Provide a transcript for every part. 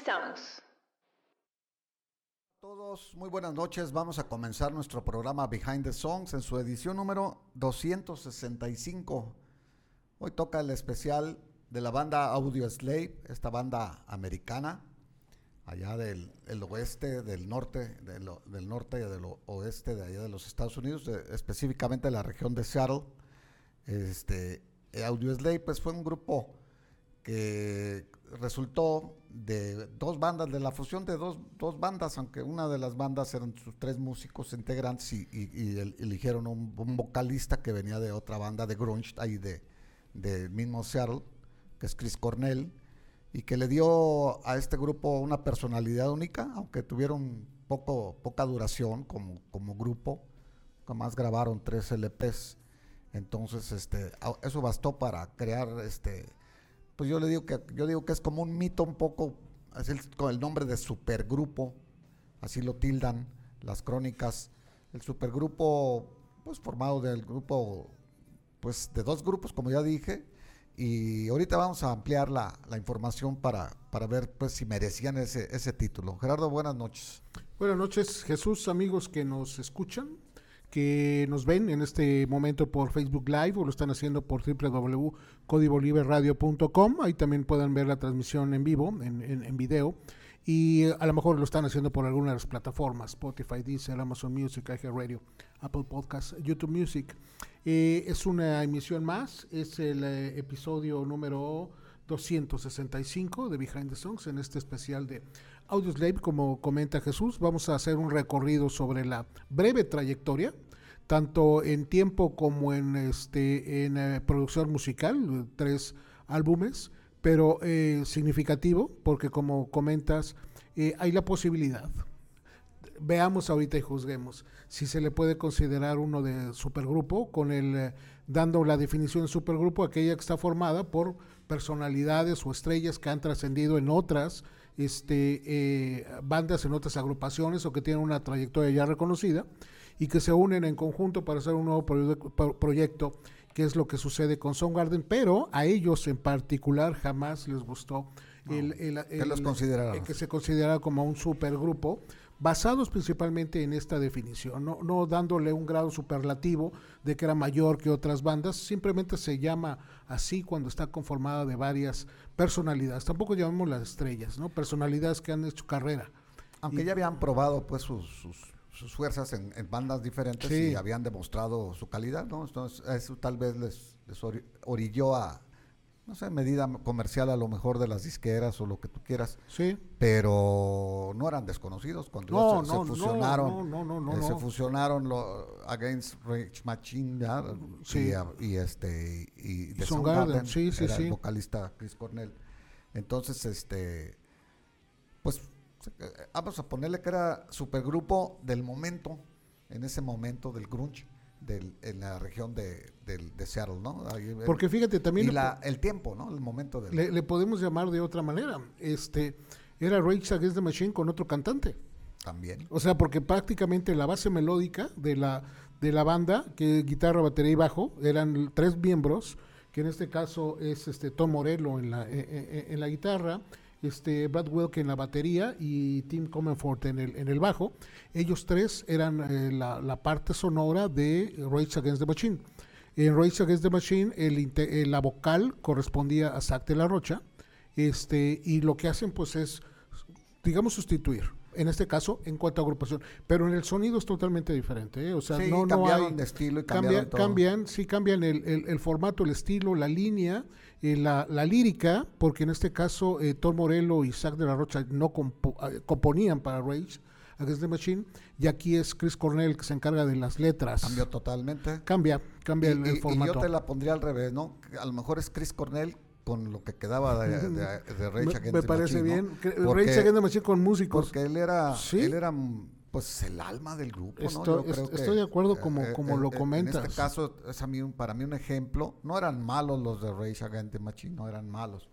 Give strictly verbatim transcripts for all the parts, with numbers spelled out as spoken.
Songs. Todos, muy buenas noches. Vamos a comenzar nuestro programa Behind the Songs en su edición número doscientos sesenta y cinco. Hoy toca el especial de la banda Audioslave, esta banda americana, allá del el oeste, del norte, del, del norte y del oeste de allá de los Estados Unidos, de, específicamente de la región de Seattle. Este, Audioslave pues fue un grupo que resultó de dos bandas, de la fusión de dos, dos bandas, aunque una de las bandas eran sus tres músicos integrantes y, y, y el, eligieron un, un vocalista que venía de otra banda de grunge, ahí de, de mismo Seattle, que es Chris Cornell, y que le dio a este grupo una personalidad única, aunque tuvieron poco, poca duración como, como grupo, más grabaron tres L Pes, entonces este, eso bastó para crear este... Pues yo le digo que yo digo que es como un mito un poco, así con el nombre de supergrupo, así lo tildan las crónicas. El supergrupo, pues formado del grupo, pues de dos grupos, como ya dije, y ahorita vamos a ampliar la, la información para, para ver pues si merecían ese, ese título. Gerardo, buenas noches. Buenas noches, Jesús, amigos que nos escuchan, que nos ven en este momento por Facebook Live o lo están haciendo por doble u doble u doble u punto código libre radio punto com. Ahí también pueden ver la transmisión en vivo, en, en, en video, y a lo mejor lo están haciendo por alguna de las plataformas, Spotify, Deezer, Amazon Music, iHeartRadio, Apple Podcasts, YouTube Music. Eh, es una emisión más, es el eh, episodio número doscientos sesenta y cinco de Behind the Songs, en este especial de Audioslave. Como comenta Jesús, vamos a hacer un recorrido sobre la breve trayectoria, tanto en tiempo como en este en eh, producción musical, tres álbumes, pero eh, significativo, porque como comentas, eh, hay la posibilidad. Veamos ahorita y juzguemos si se le puede considerar uno de supergrupo, con el eh, dando la definición de supergrupo, aquella que está formada por personalidades o estrellas que han trascendido en otras este, eh, bandas, en otras agrupaciones, o que tienen una trayectoria ya reconocida y que se unen en conjunto para hacer un nuevo proye- pro- proyecto, que es lo que sucede con Soundgarden, pero a ellos en particular jamás les gustó No, el, el, el, ¿qué los consideraron? el que se considera como un supergrupo, basados principalmente en esta definición, no, no dándole un grado superlativo de que era mayor que otras bandas, simplemente se llama así cuando está conformada de varias personalidades, tampoco llamamos las estrellas, ¿no? Personalidades que han hecho carrera. Aunque y, ya habían probado pues sus, sus, sus fuerzas en, en bandas diferentes, sí, y habían demostrado su calidad, ¿no? Entonces eso tal vez les, les orilló a, no sé, medida comercial a lo mejor de las disqueras o lo que tú quieras, sí, pero no eran desconocidos cuando no, se, no, se fusionaron, no, no, no, no, eh, no. se fusionaron lo, Against Rage Machine, ¿ya? Sí. y, y este y de Soundgarden, sí, sí, era sí. el vocalista Chris Cornell. Entonces, este, pues vamos a ponerle que era supergrupo del momento, en ese momento del grunge. Del, en la región de, de, de Seattle, ¿no? Ahí, porque fíjate también y la, el tiempo, ¿no? El momento del... le, le podemos llamar de otra manera, este era Rage Against the Machine con otro cantante también, o sea, porque prácticamente la base melódica de la de la banda, que guitarra, batería y bajo, eran tres miembros, que en este caso es este Tom Morello en la en, en, en la guitarra, este Brad Wilk en la batería y Tim Comerford en el en el bajo. Ellos tres eran eh, la, la parte sonora de Rage Against the Machine. En Rage Against the Machine el, eh, la vocal correspondía a Zack de la Rocha, este y lo que hacen pues es, digamos, sustituir, en este caso en cuanto a agrupación, pero en el sonido es totalmente diferente, ¿eh? O sea, sí, no, no cambiaron hay, de estilo y cambia, cambiaron todo. cambian, sí cambian el, el, el formato, el estilo, la línea, eh, la, la lírica, porque en este caso eh, Tom Morello y Zack de la Rocha no compo, eh, componían para Rage Against the Machine, y aquí es Chris Cornell que se encarga de las letras. Cambió totalmente. Cambia, cambia y, el, el y, formato. Y yo te la pondría al revés, ¿no? A lo mejor es Chris Cornell con lo que quedaba de, de, de Rage Against the Machine. Me parece Machine, bien. ¿no? Rage Against the Machine con músicos. Porque él era, ¿sí? él era pues el alma del grupo, estoy, ¿no? Yo creo estoy que, de acuerdo como, eh, como eh, lo comentas. En este caso es a mí un, para mí un ejemplo. No eran malos los de Rage Against the Machine, no eran malos,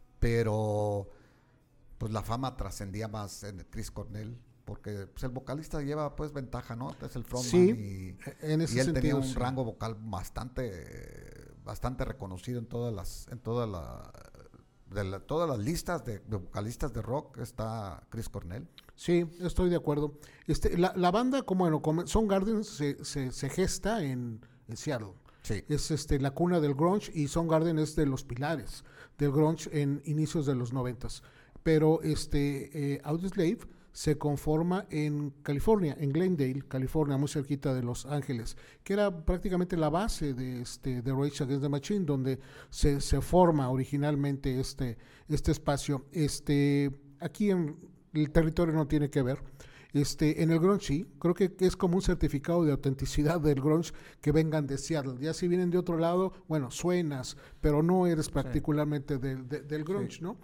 pero pues la fama trascendía más en Chris Cornell, porque pues, el vocalista lleva pues ventaja, ¿no? Es el frontman, sí, y, en ese y él sentido, tenía un sí. rango vocal bastante bastante reconocido en todas las en toda la de la, todas las listas de, de vocalistas de rock está Chris Cornell. Sí, estoy de acuerdo. Este, la, la banda, como bueno, como Soundgarden se, se, se gesta en, en Seattle. Sí. Es este, la cuna del grunge y Soundgarden es de los pilares del grunge en inicios de los noventas. Pero este, eh, Audioslave se conforma en California, en Glendale, California, muy cerquita de Los Ángeles, que era prácticamente la base de, este, de Rage Against the Machine, donde se, se forma originalmente este, este espacio. Este, aquí en el territorio no tiene que ver. Este, en el grunge sí, creo que es como un certificado de autenticidad del grunge que vengan de Seattle. Ya si vienen de otro lado, bueno, suenas, pero no eres particularmente sí. del, de, del grunge, sí. ¿no?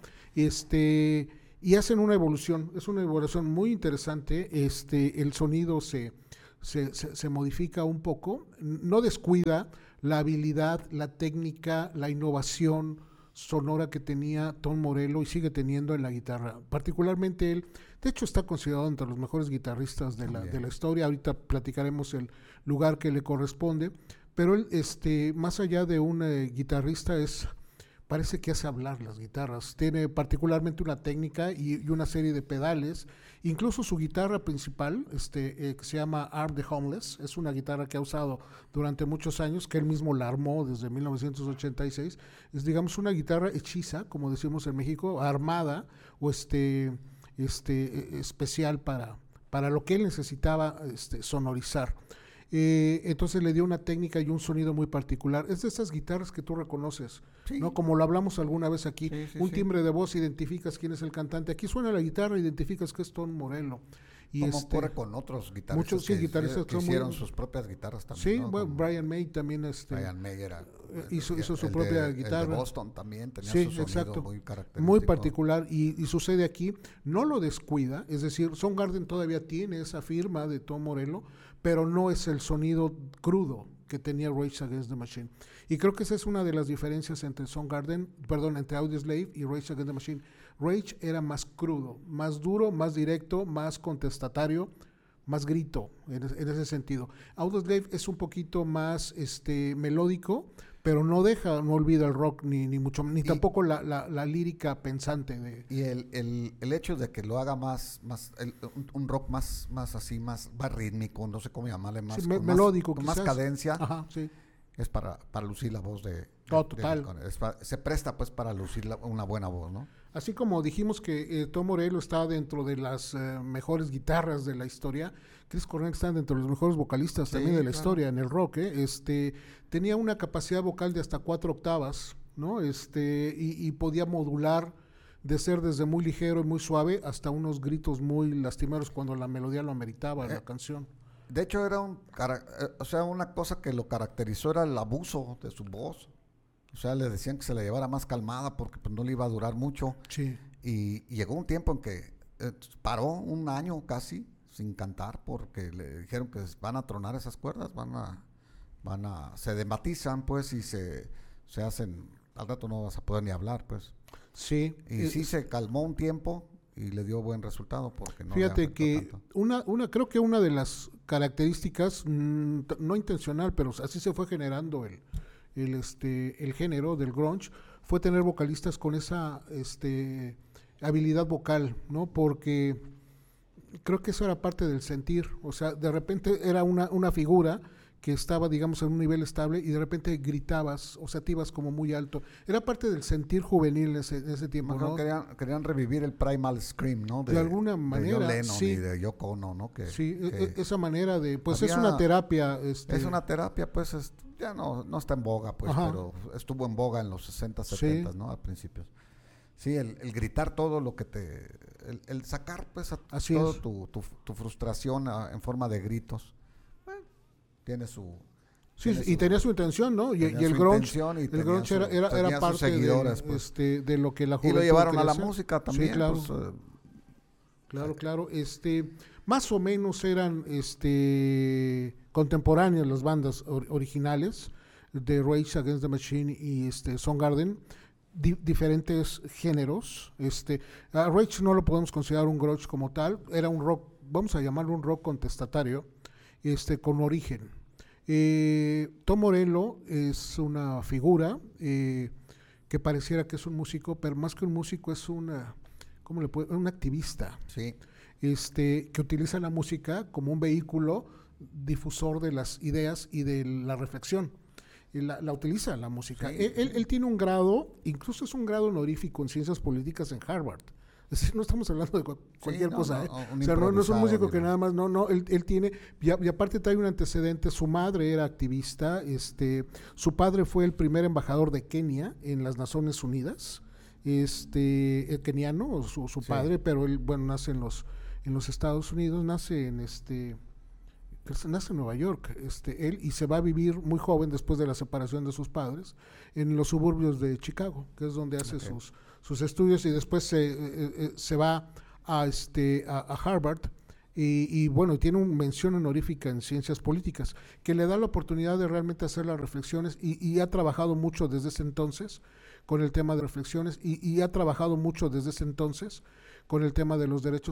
Este, y hacen una evolución, es una evolución muy interesante. Este, el sonido se, se, se, se modifica un poco, no descuida la habilidad, la técnica, la innovación sonora que tenía Tom Morello y sigue teniendo en la guitarra, particularmente él. De hecho está considerado entre los mejores guitarristas de la, de la historia. Ahorita platicaremos el lugar que le corresponde, pero él, este, más allá de un eh, guitarrista, es parece que hace hablar las guitarras. Tiene particularmente una técnica y, y una serie de pedales. Incluso su guitarra principal, este, eh, que se llama Arm the Homeless, es una guitarra que ha usado durante muchos años, que él mismo la armó desde mil novecientos ochenta y seis. Es, digamos, una guitarra hechiza, como decimos en México, armada o este, este, especial para, para lo que él necesitaba este, sonorizar. Eh, entonces le dio una técnica y un sonido muy particular. Es de esas guitarras que tú reconoces, sí. ¿no? Como lo hablamos alguna vez aquí, sí, sí, un sí. timbre de voz, identificas quién es el cantante. Aquí suena la guitarra, identificas que es Tom Morello. Y como este, ocurre con otros guitarristas, muchos, sí, que, guitarristas que hicieron muy, sus propias guitarras también. Sí, ¿no? bueno, como Brian May también este, Brian May era, hizo, hizo su el propia de, guitarra. El de Boston también tenía sí, su sonido exacto. muy característico. Muy particular y, y sucede aquí, no lo descuida, es decir, Soundgarden todavía tiene esa firma de Tom Morello, pero no es el sonido crudo que tenía Rage Against the Machine. Y creo que esa es una de las diferencias entre Soundgarden, perdón, entre Audioslave y Rage Against the Machine. Rage era más crudo, más duro, más directo, más contestatario, más grito, en, en ese sentido. Audioslave es un poquito más este, melódico, pero no deja, no olvida el rock, ni, ni mucho, ni y, tampoco la, la, la lírica pensante. De y el, el, el hecho de que lo haga más, más el, un, un rock más, más así, más, más rítmico, no sé cómo llamarle, más, sí, me, con melódico, más, con más cadencia, ajá, sí. es para, para lucir la voz de... Oh, de total. De, es para, se presta pues para lucir la, una buena voz, ¿no? Así como dijimos que eh, Tom Morello está dentro de las eh, mejores guitarras de la historia, Chris Cornell está dentro de los mejores vocalistas sí, también de la claro. historia en el rock. ¿eh? Este, tenía una capacidad vocal de hasta cuatro octavas, ¿no? Este, y, y podía modular de ser desde muy ligero y muy suave hasta unos gritos muy lastimeros cuando la melodía lo ameritaba, eh, la canción. De hecho, era un, o sea, una cosa que lo caracterizó era el abuso de su voz. O sea, le decían que se la llevara más calmada porque pues, no le iba a durar mucho. Sí. Y, y llegó un tiempo en que eh, paró un año casi sin cantar porque le dijeron que van a tronar esas cuerdas, van a, van a, se dematizan pues y se, se hacen, al rato no vas a poder ni hablar pues. Sí. Y eh, sí se calmó un tiempo y le dio buen resultado porque no. Fíjate que tanto. una, una, creo que una de las características, mmm, no intencional, pero así se fue generando el el este el género del grunge, fue tener vocalistas con esa este habilidad vocal, ¿no? Porque creo que eso era parte del sentir, o sea, de repente era una, una figura que estaba, digamos, en un nivel estable y de repente gritabas, o sea, te ibas como muy alto. Era parte del sentir juvenil en ese, en ese tiempo, ¿no? Querían, querían revivir el primal scream, ¿no? De, de alguna manera, de John Lennon sí. y de Yoko Ono, ¿no? Que, sí, que esa manera de, pues había, es una terapia. Este, es una terapia, pues, es, ya no, no está en boga, pues, Ajá. pero estuvo en boga en los sesenta, setenta, sí. ¿no? A principios. Sí, el, el gritar todo lo que te... El, el sacar, pues, a, todo tu, tu, tu frustración a, en forma de gritos. Bueno, tiene su... Sí, y su, tenía su intención, ¿no? Y, y el grunge, y el grunge era, era, era parte de, pues. este, de lo que la juventud y lo llevaron a la hacer. música también. Sí, claro. Pues, uh, claro, claro. Este, más o menos eran este, contemporáneas las bandas or, originales de Rage Against the Machine y este, Soundgarden. Di, diferentes géneros. Este, a Rage no lo podemos considerar un grunge como tal. Era un rock, vamos a llamarlo un rock contestatario, este, con origen. Eh, Tom Morello es una figura eh, que pareciera que es un músico, pero más que un músico es una, ¿cómo le puedo? Un activista. Sí. Este, que utiliza la música como un vehículo difusor de las ideas y de la reflexión. Y la, la utiliza la música. Sí, él, sí. él, él tiene un grado, incluso es un grado honorífico en ciencias políticas en Harvard. Es decir, no estamos hablando de cu- cualquier no, cosa, no, ¿eh? un O sea, no, no es un improvisado, músico que digamos. nada más, no, no, él, él tiene, y, a- y aparte trae un antecedente, su madre era activista, este, su padre fue el primer embajador de Kenia en las Naciones Unidas, este, el keniano, su, su Sí. padre, pero él, bueno, nace en los, en los Estados Unidos, nace en este, nace en Nueva York, este, él, y se va a vivir muy joven después de la separación de sus padres en los suburbios de Chicago, que es donde hace Ok. sus, sus estudios, y después se, eh, eh, se va a, este, a, a Harvard, y, y bueno, tiene una mención honorífica en ciencias políticas, que le da la oportunidad de realmente hacer las reflexiones, y, y ha trabajado mucho desde ese entonces con el tema de reflexiones, y, y ha trabajado mucho desde ese entonces con el tema de los derechos